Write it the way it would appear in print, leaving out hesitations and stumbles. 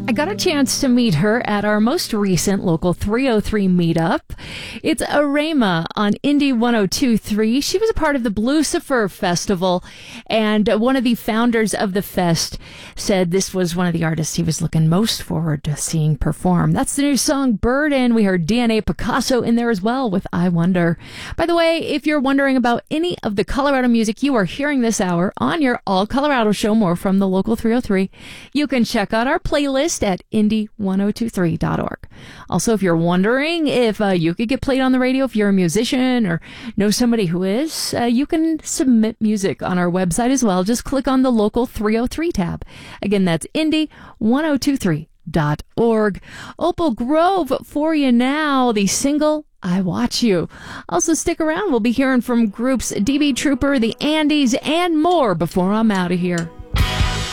I got a chance to meet her at our most recent Local 303 meetup. It's Arema on Indie 102.3. She was a part of the Blucifer Festival, and one of the founders of the fest said this was one of the artists he was looking most forward to seeing perform. That's the new song Burden. We heard DNA Picasso in there as well with I Wonder. By the way, if you're wondering about any of the Colorado music you are hearing this hour on your All Colorado show, more from the Local 303, you can check out our playlist at indie1023.org. Also, if you're wondering if you could get played on the radio, if you're a musician or know somebody who is, you can submit music on our website as well. Just click on the Local 303 tab. Again, that's indie1023.org. Opal Grove for you now, the single I Watch You. Also, stick around. We'll be hearing from groups DB Trooper, the Andes, and more before I'm out of here.